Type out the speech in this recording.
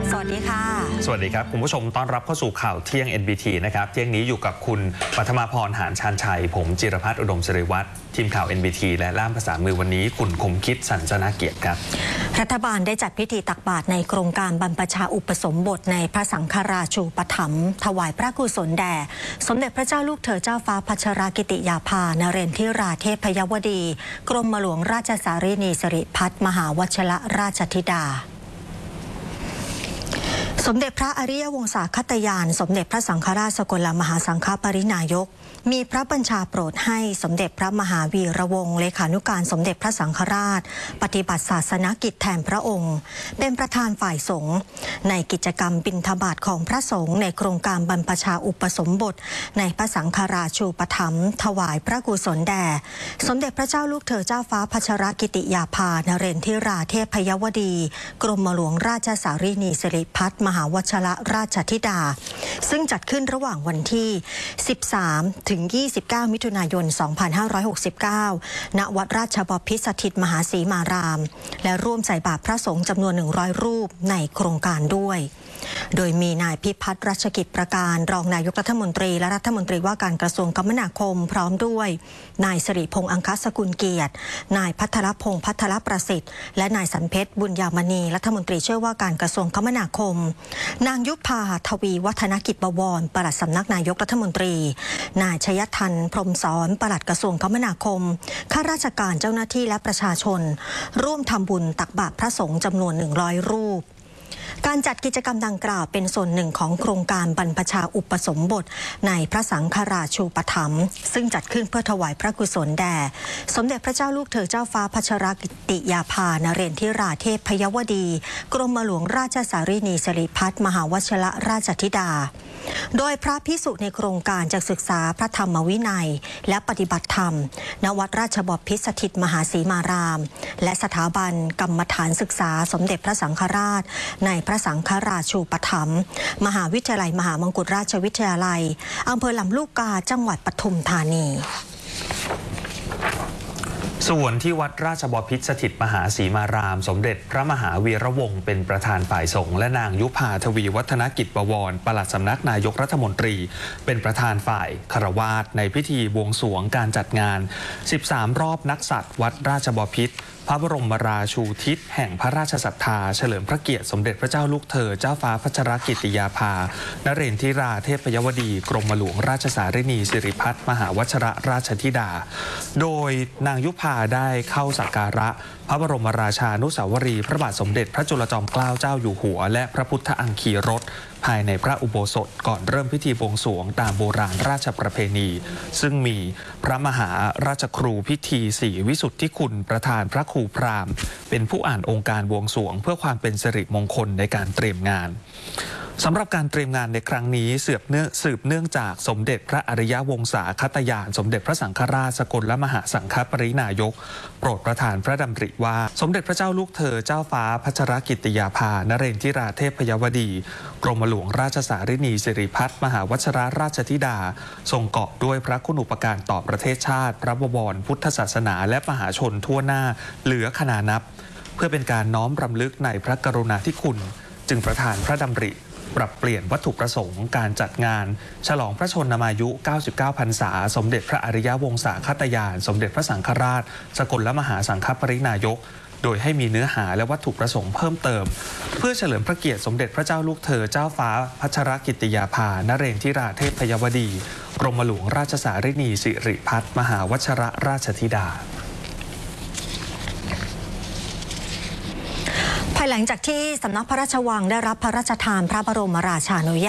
สวัสดีค่ะสวัสดีครับคุณผู้ชมต้อนรับเข้าสู่ข่าวเที่ยง NBT นะครับเที่ยงนี้อยู่กับคุณปัทมาพรหานชาญชัยผมจิรพัฒน์อุดมศิริวัฒน์ทีมข่าว NBT และล่ามภาษามือวันนี้คุณคมคิดสัญจนาเกียรติครับรัฐบาลได้จัดพิธีตักบาตรในโครงการบรรพชาอุปสมบทในพระสังฆราชูปถัมภ์ถวายพระกุศลแด่สมเด็จพระเจ้าลูกเธอเจ้าฟ้าพัชรกิติยาภานเรนทิราเทพยวดีกรมหลวงราชสารีนีสิริพัฒน์มหาวชิรราชธิดาสมเด็จพระอริยวงศาคตยานสมเด็จพระสังฆราชสกลมหาสังฆปรินายกมีพระบัญชาโปรดให้สมเด็จพระมหาวีระวงศ์เลขานุการสมเด็จพระสังฆราชปฏิบัติศาสนกิจแทนพระองค์เป็นประธานฝ่ายสงฆ์ในกิจกรรมบิณฑบาตของพระสงฆ์ในโครงการบรรพชาอุปสมบทในพระสังฆราชูปถัมภ์ถวายพระกุศลแด่สมเด็จพระเจ้าลูกเธอเจ้าฟ้าพัชรกิติยาภานเรนทิราเทพยวดีกรมหลวงราชสารีนีสิริพัฒน์มหาวชิรราชธิดาซึ่งจัดขึ้นระหว่างวันที่13ถึง29มิถุนายน2569ณวัดราชบพิตรสถิตมหาสีมารามและร่วมใส่บาตรพระสงฆ์จำนวน100รูปในโครงการด้วยโดยมีนายพิพัฒน์รัชกิจประการรองนายกรัฐมนตรีและรัฐมนตรีว่าการกระทรวงคมนาคมพร้อมด้วยนายสิริพงษ์อังคสกุลเกียรตินายพัทรพงษ์พัทรประสิทธิ์และนายสันเพชรบุญญามณีรัฐมนตรีช่วยว่าการกระทรวงคมนาคมนางยุพาทวีวัฒนกิจบวรปลัดสำนักนายกรัฐมนตรีนายชยทันพรหมสอนปลัดกระทรวงคมนาคมข้าราชการเจ้าหน้าที่และประชาชนร่วมทำบุญตักบาตรพระสงฆ์จำนวน100รูปการจัดกิจกรรมดังกล่าวเป็นส่วนหนึ่งของโครงการบรรพชาอุปสมบทในพระสังฆราชูปถัมภ์ซึ่งจัดขึ้นเพื่อถวายพระกุศลแด่สมเด็จพระเจ้าลูกเธอเจ้าฟ้าพัชรกิติยาภานเรนทิราเทพยวดีกรมหลวงราชสารีนีสิริพัฒน์มหาวชิรราชธิดาโดยพระภิกษุในโครงการจะศึกษาพระธรรมวินัยและปฏิบัติธรรมณวัดราชบพิตรสถิตมหาสีมารามและสถาบันกรรมฐานศึกษาสมเด็จพระสังฆราชในพระสังฆราชูปถัมภ์มหาวิทยาลัยมหามงกุฎราชวิทยาลัยอำเภอลำลูกกาจังหวัดปทุมธานีส่วนที่วัดราชบพิตรสถิตมหาสีมารามสมเด็จพระมหาวีระวงศ์เป็นประธานฝ่ายสงฆ์และนางยุพาทวีวัฒนกิจบวรปลัดสำนักนายกรัฐมนตรีเป็นประธานฝ่ายคฤหัสถ์ในพิธีบวงสรวงการจัดงาน13รอบนักษัตริย์วัดราชบพิตรพระบรมราชูทิศแห่งพระราชศรัทธาเฉลิมพระเกียรติสมเด็จพระเจ้าลูกเธอเจ้าฟ้าพัชรกิติยาภานเรนทิราเทพยวดีกรมหลวงราชสารีนีสิริพัฒน์มหาวชิรราชธิดาโดยนางยุพาได้เข้าสักการะพระบรมราชานุสาวรีย์พระบาทสมเด็จพระจุลจอมเกล้าเจ้าอยู่หัวและพระพุทธอังคีรถภายในพระอุโบสถก่อนเริ่มพิธีบวงสรวงตามโบราณราชประเพณีซึ่งมีพระมหาราชครูพิธีศรีวิสุทธิคุณประธานพระครูพราหมณ์เป็นผู้อ่านองค์การบวงสรวงเพื่อความเป็นสิริมงคลในการเตรียมงานสำหรับการเตรียมงานในครั้งนี้สืบเนื่องจากสมเด็จพระอริยวงศาคตยานสมเด็จพระสังฆราชสกลมหาสังฆปรินายกโปรดประทานพระดำริว่าสมเด็จพระเจ้าลูกเธอเจ้าฟ้าพัชรกิติยาภานเรนทิราเทพยวดีกรมหลวงราชสารีนีสิริพัฒน์มหาวชิรราชธิดาทรงเกาะด้วยพระคุณูปการต่อประเทศชาติพระบวรพุทธศาสนาและมหาชนทั่วหน้าเหลือขนานับเพื่อเป็นการน้อมรำลึกในพระกรุณาธิคุณจึงประทานพระดำริปรับเปลี่ยนวัตถุประสงค์การจัดงานฉลองพระชนมายุ 99 พรรษาสมเด็จพระอริยวงศาคตยานสมเด็จพระสังฆราชสกลมหาสังฆปรินายกโดยให้มีเนื้อหาและวัตถุประสงค์เพิ่มเติมเพื่อเฉลิมพระเกียรติสมเด็จพระเจ้าลูกเธอเจ้าฟ้าพัชรกิติยาภานเรนทิราเทพยวดีกรมหลวงราชสารีนีสิริพัฒน์มหาวชิรราชธิดาภายหลังจากที่สำนักพระราชวังได้รับพระราชทานพระบรมราชานุญ